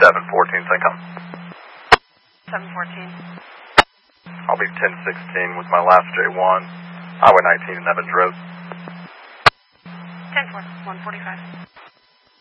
714, St. Come. 714. I'll be 1016 with my last J1. Highway 19 in Evans Road. 10-4, 145.